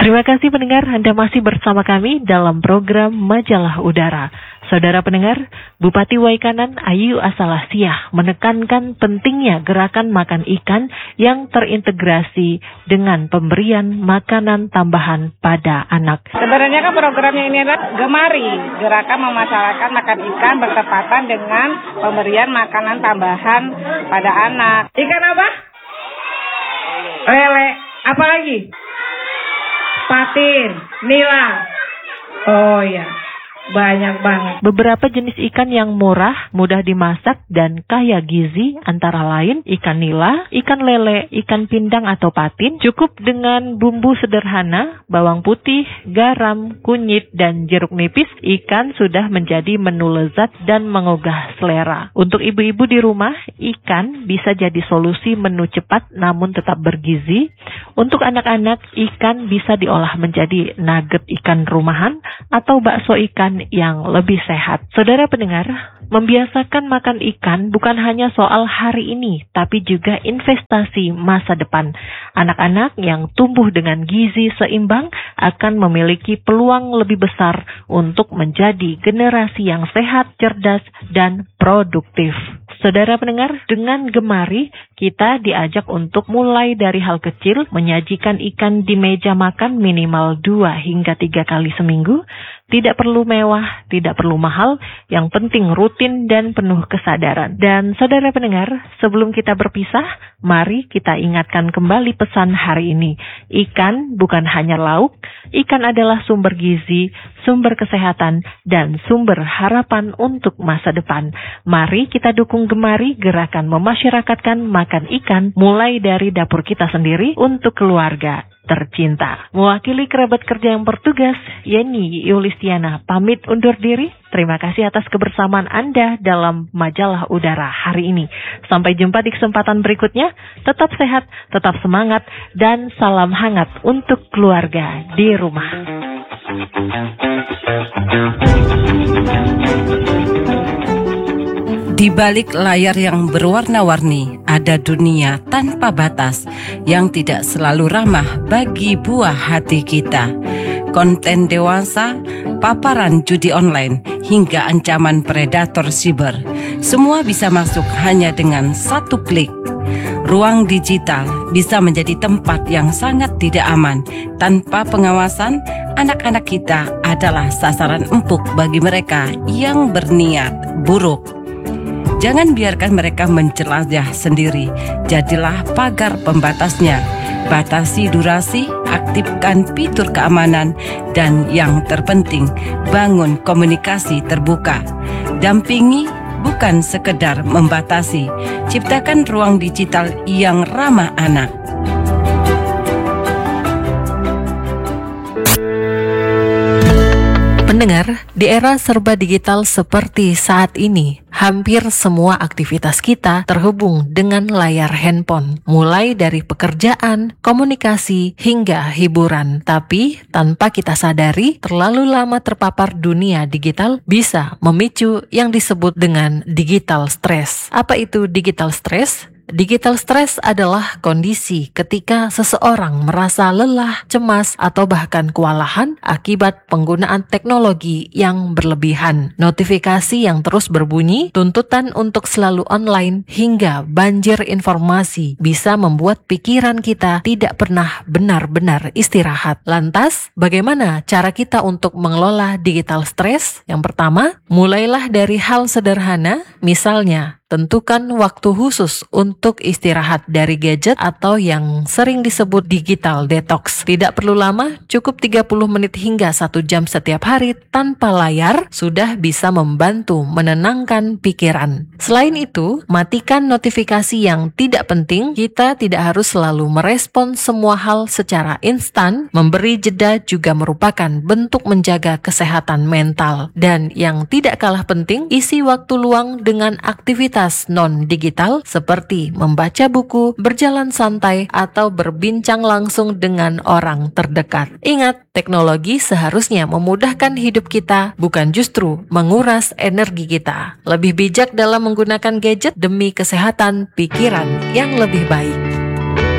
Terima kasih pendengar, Anda masih bersama kami dalam program Majalah Udara. Saudara pendengar, Bupati Waikanan Ayu Asalasyah menekankan pentingnya gerakan makan ikan yang terintegrasi dengan pemberian makanan tambahan pada anak. Sebenarnya kan programnya ini adalah Gemari, gerakan memasyarakat makan ikan bertepatan dengan pemberian makanan tambahan pada anak. Ikan apa? Lele. Apa lagi? Patin, nila. Oh iya, banyak banget. Beberapa jenis ikan yang murah, mudah dimasak, dan kaya gizi antara lain ikan nila, ikan lele, ikan pindang atau patin. Cukup dengan bumbu sederhana, bawang putih, garam, kunyit, dan jeruk nipis, ikan sudah menjadi menu lezat dan menggugah selera. Untuk ibu-ibu di rumah, ikan bisa jadi solusi menu cepat namun tetap bergizi. Untuk anak-anak, ikan bisa diolah menjadi nugget ikan rumahan atau bakso ikan yang lebih sehat. Saudara pendengar, membiasakan makan ikan bukan hanya soal hari ini, tapi juga investasi masa depan. Anak-anak yang tumbuh dengan gizi seimbang akan memiliki peluang lebih besar untuk menjadi generasi yang sehat, cerdas, dan produktif. Saudara pendengar, dengan Gemari, kita diajak untuk mulai dari hal kecil, menyajikan ikan di meja makan minimal 2 hingga 3 kali seminggu. Tidak perlu mewah, tidak perlu mahal, yang penting rutin dan penuh kesadaran. Dan saudara pendengar, sebelum kita berpisah, mari kita ingatkan kembali pesan hari ini. Ikan bukan hanya lauk, ikan adalah sumber gizi, sumber kesehatan, dan sumber harapan untuk masa depan. Mari kita dukung Gemari, gerakan memasyarakatkan makan ikan, mulai dari dapur kita sendiri untuk keluarga tercinta. Mewakili kerabat kerja yang bertugas, Yeni Yulistiana pamit undur diri. Terima kasih atas kebersamaan Anda dalam Majalah Udara hari ini. Sampai jumpa di kesempatan berikutnya. Tetap sehat, tetap semangat, dan salam hangat untuk keluarga di rumah. Di balik layar yang berwarna-warni, ada dunia tanpa batas yang tidak selalu ramah bagi buah hati kita. Konten dewasa, paparan judi online, hingga ancaman predator siber. Semua bisa masuk hanya dengan satu klik. Ruang digital bisa menjadi tempat yang sangat tidak aman. Tanpa pengawasan, anak-anak kita adalah sasaran empuk bagi mereka yang berniat buruk. Jangan biarkan mereka menjelajah sendiri. Jadilah pagar pembatasnya. Batasi durasi, aktifkan fitur keamanan, dan yang terpenting, bangun komunikasi terbuka. Dampingi, bukan sekedar membatasi. Ciptakan ruang digital yang ramah anak. Pendengar, di era serba digital seperti saat ini, hampir semua aktivitas kita terhubung dengan layar handphone, mulai dari pekerjaan, komunikasi, hingga hiburan. Tapi, tanpa kita sadari, terlalu lama terpapar dunia digital bisa memicu yang disebut dengan digital stress. Apa itu digital stress? Digital stress adalah kondisi ketika seseorang merasa lelah, cemas, atau bahkan kewalahan akibat penggunaan teknologi yang berlebihan. Notifikasi yang terus berbunyi, tuntutan untuk selalu online, hingga banjir informasi bisa membuat pikiran kita tidak pernah benar-benar istirahat. Lantas, bagaimana cara kita untuk mengelola digital stress? Yang pertama, mulailah dari hal sederhana, misalnya tentukan waktu khusus untuk istirahat dari gadget atau yang sering disebut digital detox. Tidak perlu lama, cukup 30 menit hingga 1 jam setiap hari tanpa layar sudah bisa membantu menenangkan pikiran. Selain itu, matikan notifikasi yang tidak penting. Kita tidak harus selalu merespon semua hal secara instan. Memberi jeda juga merupakan bentuk menjaga kesehatan mental. Dan yang tidak kalah penting, isi waktu luang dengan aktivitas non-digital seperti membaca buku, berjalan santai, atau berbincang langsung dengan orang terdekat. Ingat, teknologi seharusnya memudahkan hidup kita, bukan justru menguras energi kita. Lebih bijak dalam menggunakan gadget demi kesehatan pikiran yang lebih baik.